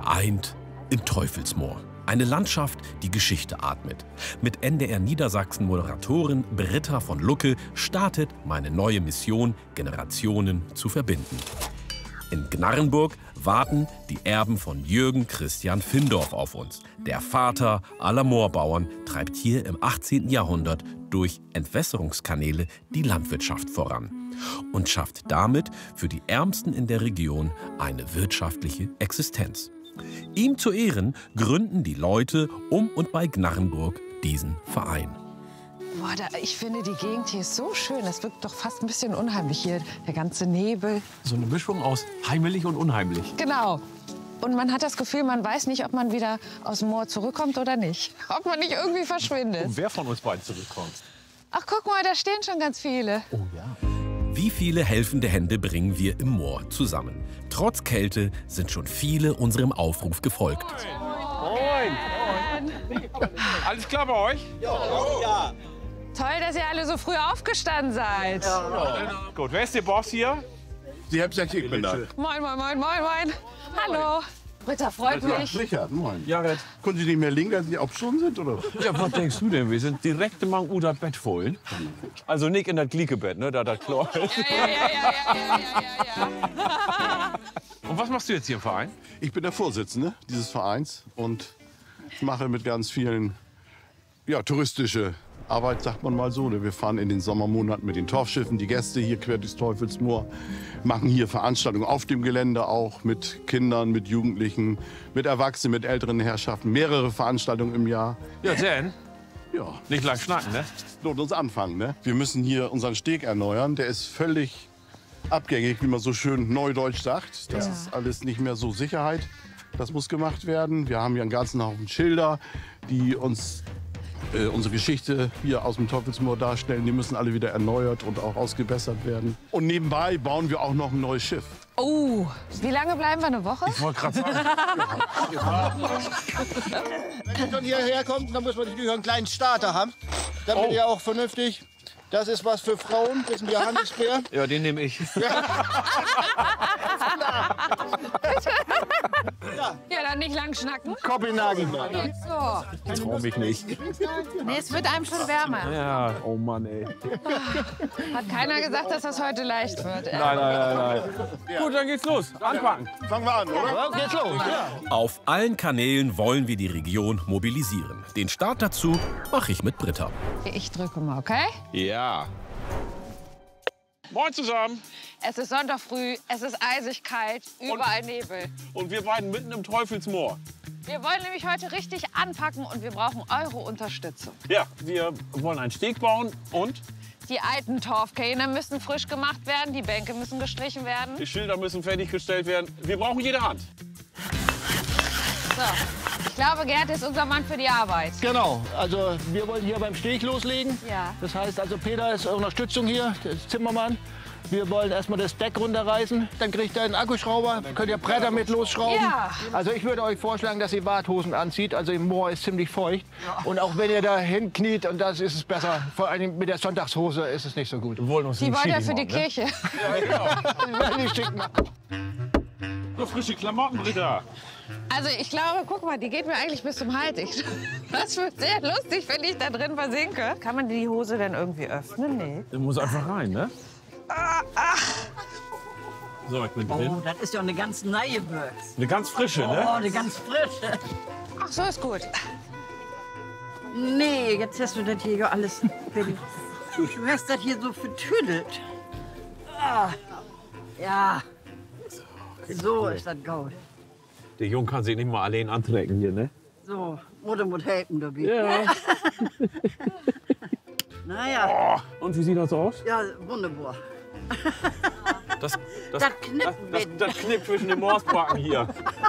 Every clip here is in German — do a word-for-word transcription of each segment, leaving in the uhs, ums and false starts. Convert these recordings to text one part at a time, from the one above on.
Geeint im Teufelsmoor. Eine Landschaft, die Geschichte atmet. Mit N D R Niedersachsen-Moderatorin Britta von Lucke startet meine neue Mission, Generationen zu verbinden. In Gnarrenburg warten die Erben von Jürgen Christian Findorf auf uns. Der Vater aller Moorbauern treibt hier im achtzehnten Jahrhundert durch Entwässerungskanäle die Landwirtschaft voran und schafft damit für die Ärmsten in der Region eine wirtschaftliche Existenz. Ihm zu Ehren gründen die Leute um und bei Gnarrenburg diesen Verein. Boah, da, ich finde, die Gegend hier ist so schön. Das wirkt doch fast ein bisschen unheimlich hier, der ganze Nebel. So eine Mischung aus heimelig und unheimlich. Genau. Und man hat das Gefühl, man weiß nicht, ob man wieder aus dem Moor zurückkommt oder nicht. Ob man nicht irgendwie verschwindet. Und wer von uns beiden zurückkommt? Ach, guck mal, da stehen schon ganz viele. Oh ja. Wie viele helfende Hände bringen wir im Moor zusammen? Trotz Kälte sind schon viele unserem Aufruf gefolgt. Moin. Moin. Alles klar bei euch? Ja. Toll, dass ihr alle so früh aufgestanden seid. Ja. Gut, wer ist der Boss hier? Sie haben gesagt, ich bin da. Moin, moin, moin, moin, moin. Hallo. Britta, freut mich. Richard, moin. Jared. Können Sie nicht mehr liegen, dass Sie auf schon sind, oder? Ja, was denkst du denn? Wir sind direkt im Uder Bett voll. Also nicht in das Gliekebett, ne? Da das Klo ist. Ja, ja, ja, ja, ja, ja, ja. Und was machst du jetzt hier im Verein? Ich bin der Vorsitzende dieses Vereins und mache mit ganz vielen ja, touristische Arbeit, sagt man mal so. Wir fahren in den Sommermonaten mit den Torfschiffen, die Gäste hier quer durchs Teufelsmoor, machen hier Veranstaltungen auf dem Gelände auch mit Kindern, mit Jugendlichen, mit Erwachsenen, mit älteren Herrschaften. Mehrere Veranstaltungen im Jahr. Ja, denn? Ja. Nicht lang schnacken, ne? Lohnt uns anfangen, ne? Wir müssen hier unseren Steg erneuern. Der ist völlig abgängig, wie man so schön neudeutsch sagt. Das Ja. ist alles nicht mehr so Sicherheit. Das muss gemacht werden. Wir haben hier einen ganzen Haufen Schilder, die uns äh, unsere Geschichte hier aus dem Teufelsmoor darstellen. Die müssen alle wieder erneuert und auch ausgebessert werden. Und nebenbei bauen wir auch noch ein neues Schiff. Oh, wie lange bleiben wir? Eine Woche? Ich wollte gerade sagen. Wenn ihr schon hierher kommt, dann muss man natürlich auch einen kleinen Starter haben. Damit Oh. ihr auch vernünftig. Das ist was für Frauen, das ist ein Johannisbeer. Ja, den nehme ich. Ja, dann nicht lang schnacken. Koppelnagel. So. Ich trau mich nicht. Nee, es wird einem schon wärmer. Ja, oh Mann, ey. Hat keiner gesagt, dass das heute leicht wird. Nein, nein, nein, nein. Gut, dann geht's los. Anpacken. Fangen wir an, oder? Ja, geht's los. Ja. Auf allen Kanälen wollen wir die Region mobilisieren. Den Start dazu mache ich mit Britta. Ich drücke mal, okay? Ja. Moin zusammen. Es ist Sonntag früh, es ist eisig kalt, überall Nebel. Und wir beiden mitten im Teufelsmoor. Wir wollen nämlich heute richtig anpacken und wir brauchen eure Unterstützung. Ja, wir wollen einen Steg bauen und Die alten Torfkähne müssen frisch gemacht werden, die Bänke müssen gestrichen werden. die Schilder müssen fertiggestellt werden. Wir brauchen jede Hand. So, ich glaube, Gerd ist unser Mann für die Arbeit. Genau, also wir wollen hier beim Steg loslegen. Ja. Das heißt, also Peter ist Unterstützung hier, der ist Zimmermann. Wir wollen erstmal das Deck runterreißen, dann kriegt er einen Akkuschrauber, könnt ihr Bretter mit losschrauben. Ja. Also ich würde euch vorschlagen, dass ihr Warthosen anzieht, also im Moor ist ziemlich feucht. Und auch wenn ihr da hinkniet, und das ist es besser, vor allem mit der Sonntagshose ist es nicht so gut. Wir wollen uns Die einen wollt ihr Chili für die machen, ne? Kirche. Ich will nicht schick machen. So frische Klamotten, Britta. Also ich glaube, guck mal, die geht mir eigentlich bis zum Hals. Ich, das wird sehr lustig, wenn ich da drin versinke. Kann man die Hose denn irgendwie öffnen? Nee. Der muss einfach rein, ne? So, ich bin drin. Oh, das ist ja eine ganz neue Bürz. Eine ganz frische, Oh, ne? eine ganz frische. Ach, so ist gut. Nee, jetzt hast du das hier ja alles. Du hast das hier so vertüdelt. Ah, ja. So ist das gut. Der Junge kann sich nicht mal allein antrecken hier, ne? So, Mutter muss helfen dabei. Ja. Naja, Und wie sieht das aus? ja, wunderbar. Das, das, Das knippt das, das, mit. das knippt zwischen den Morsbacken hier.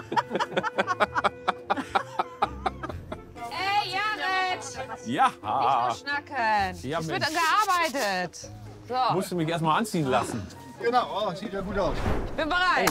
Ey, Jared! Ja. Nicht nur schnacken. Ja, es wird Mensch. gearbeitet. So, Musst du mich erst mal anziehen lassen. Genau, oh, sieht ja gut aus. ich bin bereit.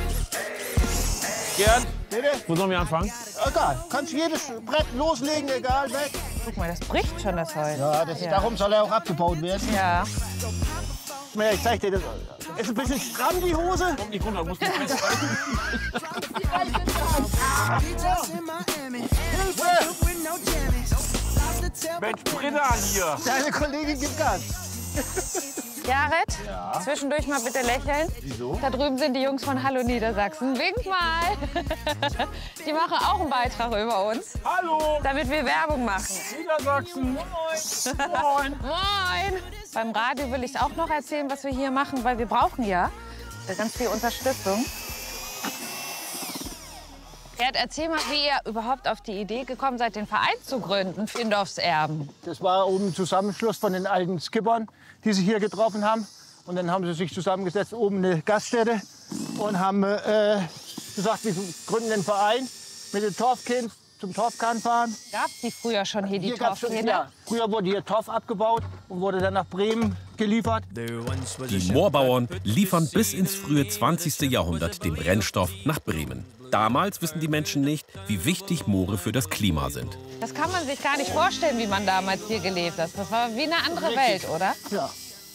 Gerd, Bitte? wo sollen wir anfangen? Egal, kannst jedes Brett loslegen, egal, weg. Guck mal, das bricht schon, das Holz. Ja, das, darum soll er auch abgebaut werden. Ja. Ja, ich zeig dir das. Ist ein bisschen stramm, die Hose. Komm nicht runter, musst du festhalten. Mensch, Britta hier. Deine Kollegin gibt Gas. Jared, ja. Zwischendurch mal bitte lächeln. Wieso? Da drüben sind die Jungs von Hallo Niedersachsen. Wink mal. Die machen auch einen Beitrag über uns. Hallo. Damit wir Werbung machen. Niedersachsen. Moin. Moin. Moin. Beim Radio will ich auch noch erzählen, was wir hier machen, weil wir brauchen ja ganz viel Unterstützung. Gerd, erzähl mal, wie ihr überhaupt auf die Idee gekommen seid, den Verein zu gründen, Findorfs Erben. Das war oben ein Zusammenschluss von den alten Skippern, die sich hier getroffen haben. Und dann haben sie sich zusammengesetzt, oben eine Gaststätte, und haben äh, gesagt, wir gründen den Verein mit den Torfkind zum Torfkahn fahren. Gab es die früher schon hier, die Hier gab's schon, Torfkinder? ja. Früher wurde hier Torf abgebaut und wurde dann nach Bremen geliefert. Die Moorbauern liefern bis ins frühe zwanzigste Jahrhundert den Brennstoff nach Bremen. Damals wissen die Menschen nicht, wie wichtig Moore für das Klima sind. Das kann man sich gar nicht vorstellen, wie man damals hier gelebt hat. Das war wie eine andere Welt, oder? Ja.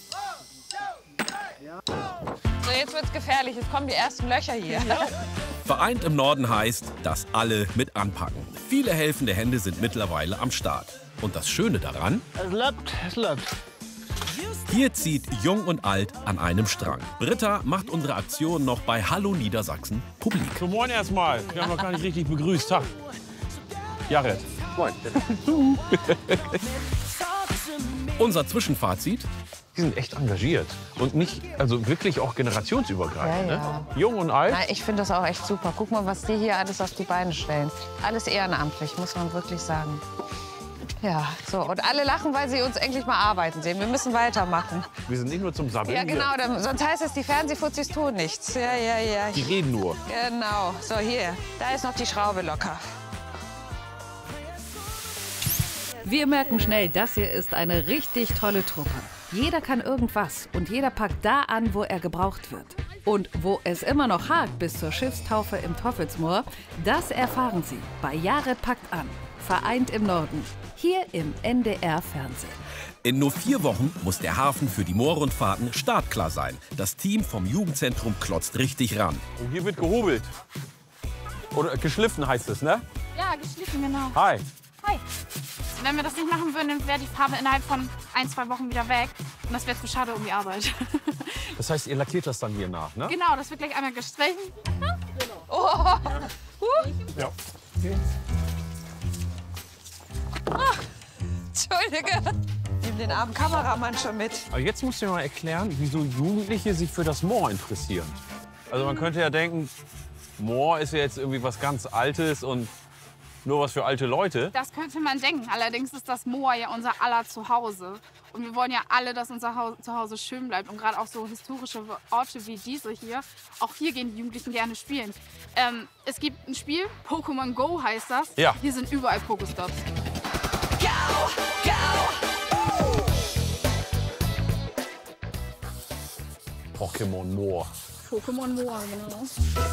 So, jetzt wird's gefährlich. Jetzt kommen die ersten Löcher hier. Vereint im Norden heißt, dass alle mit anpacken. Viele helfende Hände sind mittlerweile am Start. Und das Schöne daran? Es läuft, es läuft. Hier zieht Jung und Alt an einem Strang. Britta macht unsere Aktion noch bei Hallo Niedersachsen publik. So, moin erstmal. Wir haben noch gar nicht richtig begrüßt. Tag. Jared. Moin. Unser Zwischenfazit? Die sind echt engagiert. Und nicht, also wirklich auch generationsübergreifend. Ja, ja. Ne? Jung und alt. Nein, ich finde das auch echt super. Guck mal, was die hier alles auf die Beine stellen. Alles ehrenamtlich, muss man wirklich sagen. Ja, so. Und alle lachen, weil sie uns endlich mal arbeiten sehen. Wir müssen weitermachen. Wir sind nicht nur zum Sammeln. Ja, genau. Dann, sonst heißt es, die Fernsehfuzis tun nichts. Ja, ja, ja. Die reden nur. Genau. So, hier. Da ist noch die Schraube locker. Wir merken schnell, das hier ist eine richtig tolle Truppe. Jeder kann irgendwas und jeder packt da an, wo er gebraucht wird. Und wo es immer noch hakt bis zur Schiffstaufe im Teufelsmoor, das erfahren Sie bei Jared packt an. Vereint im Norden. Hier im N D R-Fernsehen. In nur vier Wochen muss der Hafen für die Moorrundfahrten startklar sein. Das Team vom Jugendzentrum klotzt richtig ran. Und hier wird gehobelt. Oder geschliffen heißt es, ne? Ja, geschliffen, genau. Hi. Hi. Wenn wir das nicht machen würden, dann wäre die Farbe innerhalb von ein, zwei Wochen wieder weg. Und das wäre zu schade um die Arbeit. Das heißt, ihr lackiert das dann hier nach, ne? Genau, das wird gleich einmal gestrichen. Oh. Uh. Ja. Ach, Entschuldige. Nimm den armen Kameramann schon mit. Aber jetzt musst du mir mal erklären, wieso Jugendliche sich für das Moor interessieren. Also man könnte ja denken, Moor ist ja jetzt irgendwie was ganz Altes und nur was für alte Leute. Das könnte man denken. Allerdings ist das Moor ja unser aller Zuhause. Und wir wollen ja alle, dass unser Haus, Zuhause schön bleibt. Und gerade auch so historische Orte wie diese hier, auch hier gehen die Jugendlichen gerne spielen. Ähm, es gibt ein Spiel, Pokémon Go heißt das. Ja. Hier sind überall Pokestops. Pokémon Moor. Pokémon Moor, genau.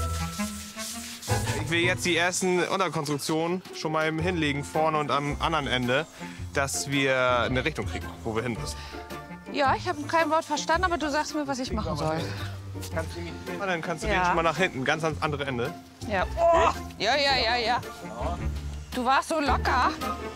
Ich will jetzt die ersten Unterkonstruktionen schon mal hinlegen, vorne und am anderen Ende, dass wir eine Richtung kriegen, wo wir hin müssen. Ja, ich habe kein Wort verstanden, aber du sagst mir, was ich machen soll. Und dann kannst du Ja. den schon mal nach hinten, ganz ans andere Ende. Ja. Oh. Ja, ja, ja, ja. Du warst so locker.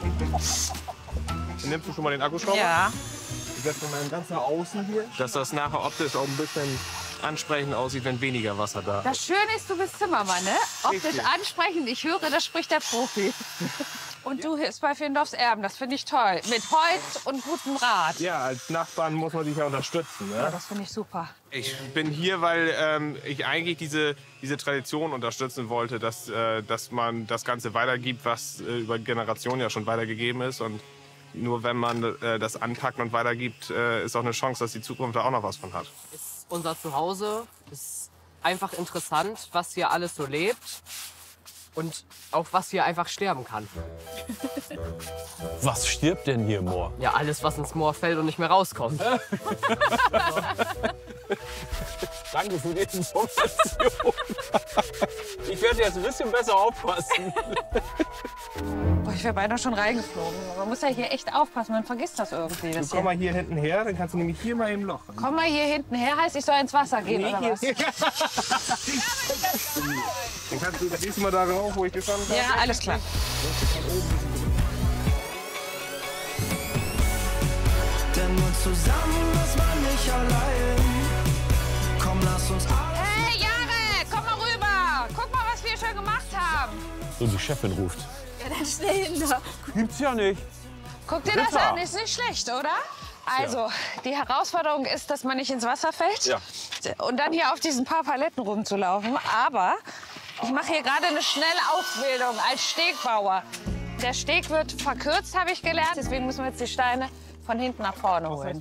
Dann nimmst du schon mal den Akkuschrauber. Ja. Ich setze mal ganz nach außen hier. Dass das nachher optisch auch ein bisschen ansprechend aussieht, wenn weniger Wasser da ist. Das Schöne ist, du bist Zimmermann, ne? Optisch Richtig. ansprechend. Ich höre, das spricht der Profi. Und du bist bei Findorfs Erben. Das finde ich toll. Mit Holz und gutem Rat. Ja, als Nachbarn muss man sich ja unterstützen. Ja, Ne? das finde ich super. Ich bin hier, weil ähm, ich eigentlich diese, diese Tradition unterstützen wollte, dass, äh, dass man das Ganze weitergibt, was äh, über Generationen ja schon weitergegeben ist. Und nur wenn man äh, das anpackt und weitergibt, äh, ist auch eine Chance, dass die Zukunft da auch noch was von hat. Ist unser Zuhause. Ist einfach interessant, was hier alles so lebt. Und auch was hier einfach sterben kann. Was stirbt denn hier im Moor? Ja, alles, was ins Moor fällt und nicht mehr rauskommt. Danke für die Information. Ich werde jetzt ein bisschen besser aufpassen. Boah, ich wäre beinahe schon reingeflogen. Man muss ja hier echt aufpassen, man vergisst das irgendwie. Das Komm mal hier hinten her, dann kannst du nämlich hier mal im Loch. Komm mal hier hinten her, heißt, ich soll ins Wasser gehen, oder was? Dann kannst du das nächste Mal da rauf, wo ich gestanden habe. Ja, alles klar. Denn nur zusammen ist man nicht allein. Komm, lass uns alle. Hey, Jared, komm mal rüber. Guck mal, was wir schon gemacht haben. So, die Chefin ruft. Ja, dann schnell hinter. Gibt's ja nicht. Guck dir das an, ist nicht schlecht, oder? Also, die Herausforderung ist, dass man nicht ins Wasser fällt Ja. und dann hier auf diesen paar Paletten rumzulaufen. Aber ich mache hier gerade eine schnelle Ausbildung als Stegbauer. Der Steg wird verkürzt, habe ich gelernt. Deswegen müssen wir jetzt die Steine von hinten nach vorne holen.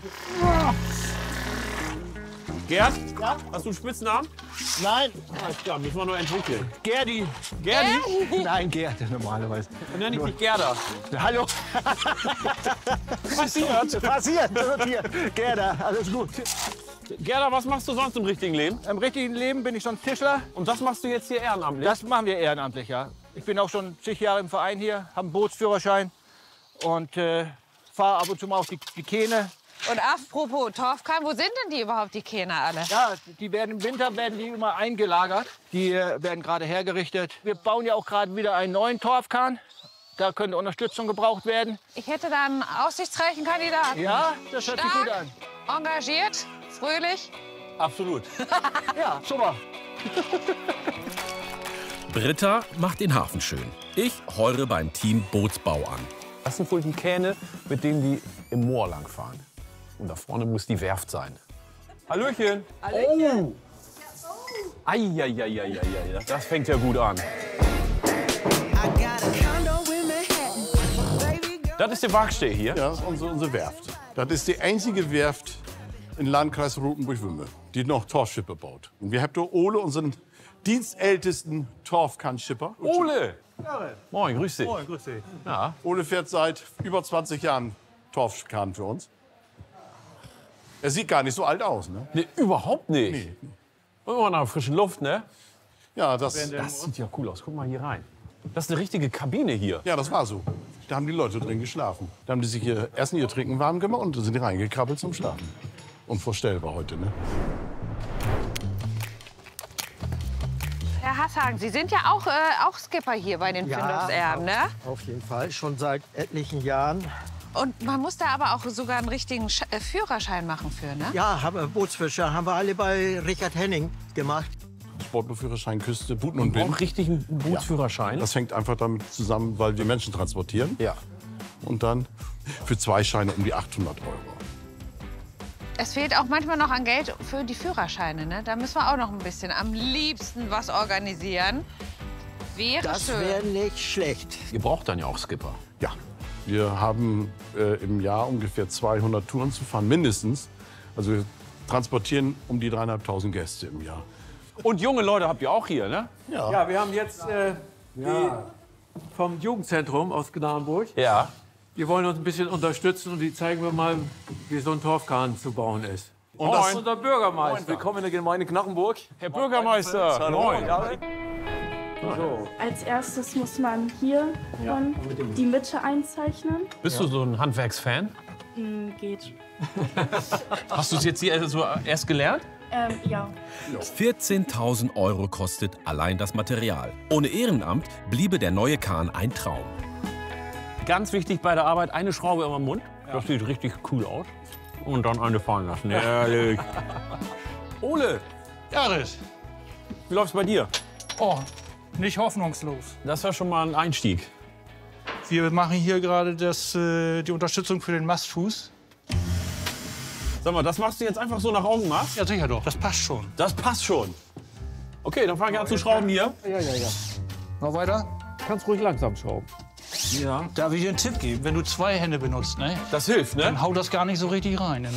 Gerd, ja? Hast du einen Spitznamen? Nein. Ja, müssen wir nur entwickeln. Gerdi. Gerdi? Nein, Gerd normalerweise. Dann nenne ich dich Gerda. Hallo. Passiert. Passiert. Hier. Gerda, alles gut. Gerda, was machst du sonst im richtigen Leben? Im richtigen Leben bin ich sonst Tischler. Und das machst du jetzt hier ehrenamtlich? Das machen wir ehrenamtlich, ja. Ich bin auch schon zig Jahre im Verein hier, habe einen Bootsführerschein und äh, fahre ab und zu mal auf die, die Kähne. Und apropos Torfkahn, wo sind denn die überhaupt, die Kähne alle? Ja, die werden im Winter werden die immer eingelagert. Die äh, werden gerade hergerichtet. Wir bauen ja auch gerade wieder einen neuen Torfkahn. Da könnte Unterstützung gebraucht werden. Ich hätte da einen aussichtsreichen Kandidaten. Ja, das hört sich gut an. Engagiert, fröhlich. Absolut. Ja, super. Britta macht den Hafen schön. Ich heure beim Team Bootsbau an. Das sind wohl die Kähne, mit denen die im Moor langfahren. Und da vorne muss die Werft sein. Hallöchen. Hallöchen. Oh. Eieieiei, das fängt ja gut an. Das ist der Werkstätte hier? Ja, das ist unsere, unsere Werft. Das ist die einzige Werft im Landkreis Rotenburg-Wümme, die noch Torfschiffe baut. Und wir haben da Ole, unseren dienstältesten Torfkannschipper. Ole! Moin, grüß dich. Moin, grüß dich. Ja. Ole fährt seit über zwanzig Jahren Torfkahn für uns. Er sieht gar nicht so alt aus, ne? Nee, überhaupt nicht. Nee. Immer nach frischen Luft, ne? Ja, das, Das sieht ja cool aus. Guck mal hier rein. Das ist eine richtige Kabine hier. ja, das war so. Da haben die Leute drin geschlafen. Da haben die sich ihr Essen, ihr Trinken warm gemacht und da sind die reingekrabbelt zum Schlafen. Unvorstellbar heute, ne? Herr Hasshagen, Sie sind ja auch, äh, auch Skipper hier bei den Findungserben, ne? Auf jeden Fall, schon seit etlichen Jahren. Und man muss da aber auch sogar einen richtigen Sch äh, Führerschein machen für, ne? Ja, haben wir Bootsfischer, haben wir alle bei Richard Henning gemacht. Sportführerschein, Küste, Buten und Und Binnen. auch richtigen Bootsführerschein. Das hängt einfach damit zusammen, weil wir Menschen transportieren. Ja. Und dann für zwei Scheine um die achthundert Euro. Es fehlt auch manchmal noch an Geld für die Führerscheine, ne? Da müssen wir auch noch ein bisschen am liebsten was organisieren. Wäre Das schön. wäre nicht schlecht. Ihr braucht dann ja auch Skipper. Ja, wir haben äh, im Jahr ungefähr zweihundert Touren zu fahren, mindestens. Also wir transportieren um die dreieinhalbtausend Gäste im Jahr. Und junge Leute habt ihr auch hier, ne? Ja, Ja, wir haben jetzt äh, die vom Jugendzentrum aus Gnadenburg. Ja. Die wollen uns ein bisschen unterstützen und die zeigen wir mal, wie so ein Torfkahn zu bauen ist. Und Und das- das ist unser Bürgermeister. Willkommen in der Gemeinde Knackenburg. Herr Bürgermeister. Moin. So. Als erstes muss man hier dann die Mitte einzeichnen. Bist du so ein Handwerksfan? Hm, geht. Hast du es jetzt hier so erst gelernt? Ähm, ja. vierzehntausend Euro kostet allein das Material. Ohne Ehrenamt bliebe der neue Kahn ein Traum. Ganz wichtig bei der Arbeit, eine Schraube immer im Mund. Das sieht richtig cool aus. Und dann eine fahren lassen. Ehrlich. Ole, Jared, wie läuft's bei dir? oh, nicht hoffnungslos. Das war schon mal ein Einstieg. Wir machen hier gerade das, äh, die Unterstützung für den Mastfuß. Sag mal, das machst du jetzt einfach so nach Augenmaß? Ja, sicher doch, das passt schon. Das passt schon. Okay, dann fange ich an zu schrauben hier. Ja, ja, ja. Noch weiter? Kannst ruhig langsam schrauben. Ja. Darf ich dir einen Tipp geben? Wenn du zwei Hände benutzt, ne? Das hilft, ne? Dann haut das gar nicht so richtig rein. Ne?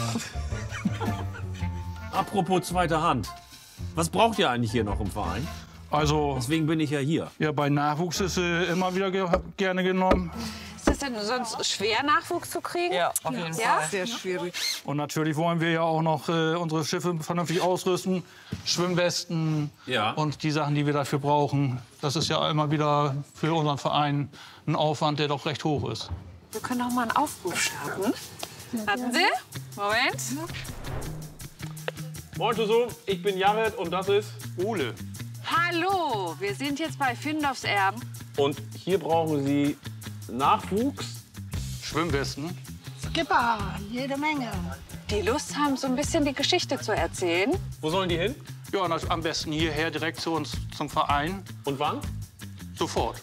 Apropos zweite Hand. Was braucht ihr eigentlich hier noch im Verein? Also, Deswegen bin ich ja hier. ja, bei Nachwuchs ist äh, immer wieder ge gerne genommen. Ist das denn sonst schwer, Nachwuchs zu kriegen? Ja, auf jeden Ja? Fall. Sehr schwierig. Und natürlich wollen wir ja auch noch äh, unsere Schiffe vernünftig ausrüsten. Schwimmwesten Ja. und die Sachen, die wir dafür brauchen. Das ist ja immer wieder für unseren Verein ein Aufwand, der doch recht hoch ist. Wir können auch mal einen Aufruf starten. Warten Sie. Moment. Moin zusammen, ich bin Jared und das ist Ole. Hallo, wir sind jetzt bei Findorfs Erben. Und hier brauchen Sie Nachwuchs. Schwimmwesten. Skipper, jede Menge. Die Lust haben, so ein bisschen die Geschichte zu erzählen. Wo sollen die hin? Ja, na, am besten hierher direkt zu uns zum Verein. Und wann? Sofort.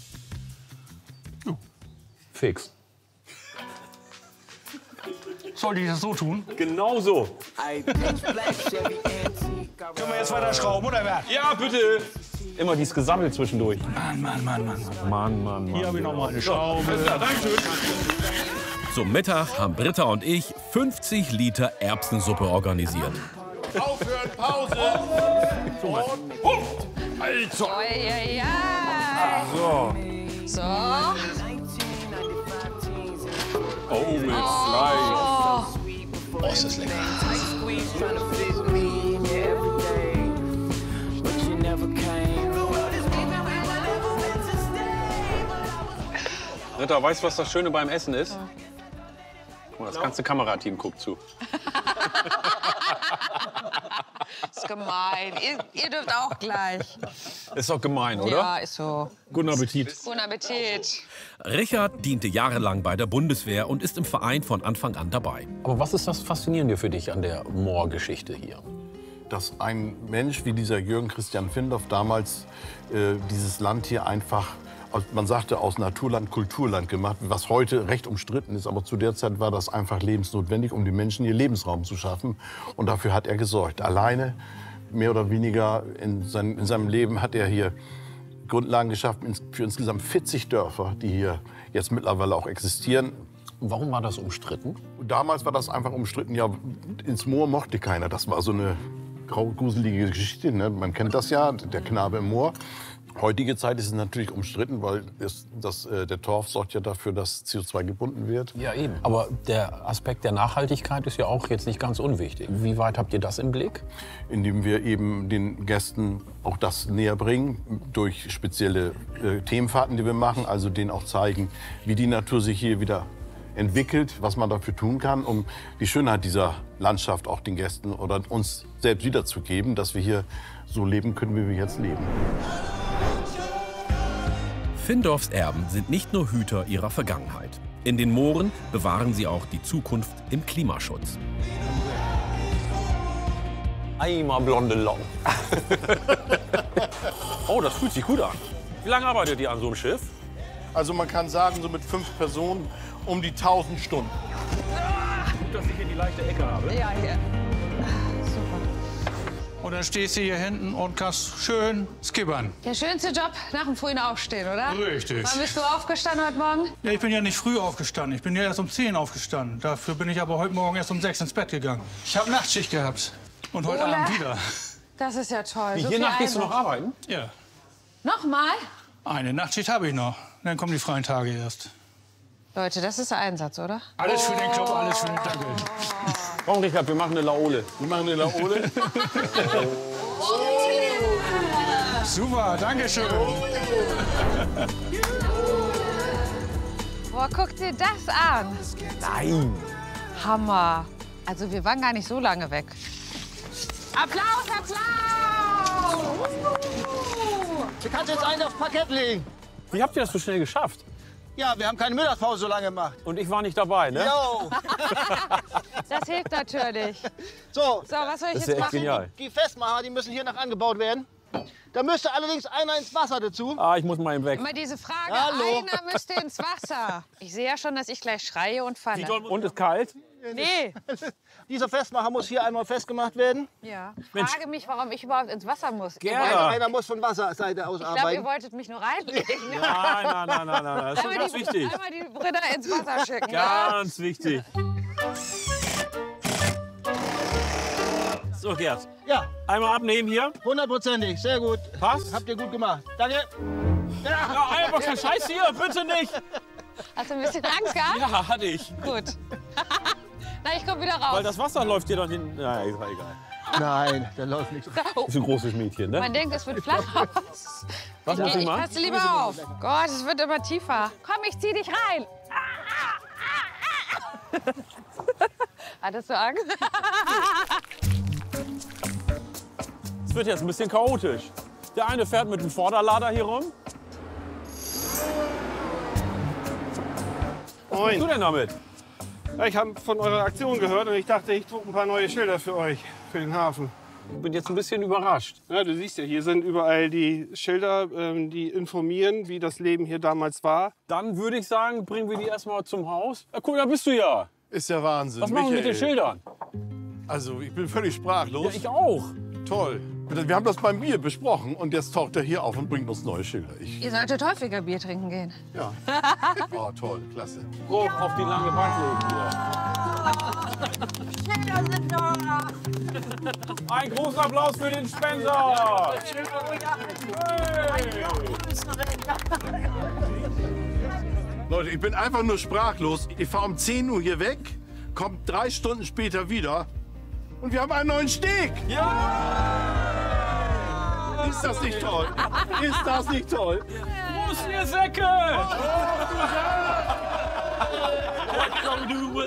Fix. Soll ich das so tun? Genau so. Können wir jetzt weiter schrauben, oder wer? Ja, bitte. Immer dieses Gesammel zwischendurch. Mann, Mann, Mann, Mann. Mann, Mann, Mann. Hier habe ich noch mal eine Schraube. Ja, dankeschön. Zum Mittag haben Britta und ich fünfzig Liter Erbsensuppe organisiert. Aufhören, Pause! Und Also. Oh, ja, ja. So. So. Oh, mit Fleisch. Oh. Oh, ist das lecker. Britta, weißt du, was das Schöne beim Essen ist? Guck mal, das ganze Kamerateam guckt zu. Das ist gemein. Ihr, ihr dürft auch gleich. Ist doch gemein, oder? Ja, ist so. Guten Appetit. Guten Appetit. Richard diente jahrelang bei der Bundeswehr und ist im Verein von Anfang an dabei. Aber was ist das Faszinierende für dich an der Moor-Geschichte hier? dass ein Mensch wie dieser Jürgen Christian Findorf damals äh, dieses Land hier einfach, man sagte, aus Naturland Kulturland gemacht, was heute recht umstritten ist. Aber zu der Zeit war das einfach lebensnotwendig, um den Menschen hier Lebensraum zu schaffen. Und dafür hat er gesorgt. Alleine, mehr oder weniger in, sein, in seinem Leben, hat er hier Grundlagen geschaffen für insgesamt vierzig Dörfer, die hier jetzt mittlerweile auch existieren. Warum war das umstritten? Damals war das einfach umstritten. Ja, ins Moor mochte keiner. Das war so eine graugruselige Geschichte. Ne? Man kennt das ja, der Knabe im Moor. Heutige Zeit ist es natürlich umstritten, weil es, das, äh, der Torf sorgt ja dafür, dass C O zwei gebunden wird. Ja, eben. Aber der Aspekt der Nachhaltigkeit ist ja auch jetzt nicht ganz unwichtig. Wie weit habt ihr das im Blick? Indem wir eben den Gästen auch das näher bringen, durch spezielle äh, Themenfahrten, die wir machen. Also denen auch zeigen, wie die Natur sich hier wieder entwickelt, was man dafür tun kann, um die Schönheit dieser Landschaft auch den Gästen oder uns selbst wiederzugeben, dass wir hier so leben können, wie wir jetzt leben. Findorfs Erben sind nicht nur Hüter ihrer Vergangenheit. In den Mooren bewahren sie auch die Zukunft im Klimaschutz. Einmal blonde Locken. Oh, das fühlt sich gut an. Wie lange arbeitet ihr an so einem Schiff? Also man kann sagen, so mit fünf Personen um die tausend Stunden. Gut, dass ich hier die leichte Ecke habe. Ja, hier. Und dann stehst du hier hinten und kannst schön skippern. Der schönste Job nach dem frühen Aufstehen, oder? Richtig. Wann bist du aufgestanden heute Morgen? Ja, ich bin ja nicht früh aufgestanden. Ich bin ja erst um zehn aufgestanden. Dafür bin ich aber heute Morgen erst um sechs ins Bett gegangen. Ich habe Nachtschicht gehabt. Und heute Ola. Abend wieder. Das ist ja toll. Wie, So hier viel nach gehst du noch Einsatz. arbeiten? Ja. Nochmal? Eine Nachtschicht habe ich noch. Dann kommen die freien Tage erst. Leute, das ist Einsatz, oder? Alles für den Club, alles für den Danke. Komm, Richard, wir machen eine Laole. Wir machen eine Laole. Super, danke schön. Boah, guck dir das an. Nein. Hammer. Also wir waren gar nicht so lange weg. Applaus, Applaus! Du kannst jetzt einen aufs Parkett legen. Wie habt ihr das so schnell geschafft? Ja, wir haben keine Mittagspause so lange gemacht. Und ich war nicht dabei, ne? Jo. Das hilft natürlich. So, So, was soll ich Das ist jetzt ja echt machen? genial. die Festmacher, die müssen hier noch angebaut werden. Da müsste allerdings einer ins Wasser dazu. Ah, ich muss mal eben weg. Immer diese Frage, Hallo. einer müsste ins Wasser. Ich sehe ja schon, dass ich gleich schreie und falle. Und ist kalt? Nee. Dieser Festmacher muss hier einmal festgemacht werden. Ja. Ich frage mich, warum ich überhaupt ins Wasser muss. Ihr Gerne. wollt- Einer, einer muss von Wasserseite aus Ich glaube, ihr arbeiten. wolltet mich nur reinlegen. Nein, nein, nein, nein, nein. Das ist schon Einmal ganz die, wichtig. einmal die Britta ins Wasser schicken. ja? Ganz wichtig. So, Gerd. Ja, Einmal abnehmen hier. hundertprozentig. Sehr gut. Passt? Habt ihr gut gemacht. Danke. Ja, einfach kein Scheiß hier, bitte nicht. Hast du ein bisschen Angst gehabt? Ja, hatte ich. Gut. Na, ich komm wieder raus. Weil das Wasser läuft hier doch hin. Na, ist ja egal. Nein, der läuft nicht. Oh, Ist ein großes Mädchen, ne? man denkt, es wird flach. Was muss Ich, ich ich machen? passe lieber auf. Gott, es wird immer tiefer. Komm, ich zieh dich rein. Hattest du Angst? Es wird jetzt ein bisschen chaotisch. Der eine fährt mit dem Vorderlader hier rum. Was machst du denn damit? Ja, ich habe von eurer Aktion gehört und ich dachte, ich drucke ein paar neue Schilder für euch, für den Hafen. Ich bin jetzt ein bisschen überrascht. Ja, du siehst ja, hier sind überall die Schilder, ähm, die informieren, wie das Leben hier damals war. Dann würde ich sagen, bringen wir die erstmal zum Haus. Ja, guck, da bist du ja. Ist ja Wahnsinn. Was machen wir mit den Michael. Schildern? Also, ich bin völlig sprachlos. Ja, ich auch. Toll. Wir haben das beim Bier besprochen und jetzt taucht er hier auf und bringt uns neue Schilder. Ich, Ihr solltet häufiger Bier trinken gehen. ja. Oh, toll, klasse. Grob auf die lange Bank legen hier. Schilder sind da. Ein großer Applaus für den Spencer. Leute, ich bin einfach nur sprachlos. Ich fahre um zehn Uhr hier weg, komme drei Stunden später wieder und wir haben einen neuen Steg. Ja! Ist das nicht toll? Ist das nicht toll? Prost, ihr Säcke!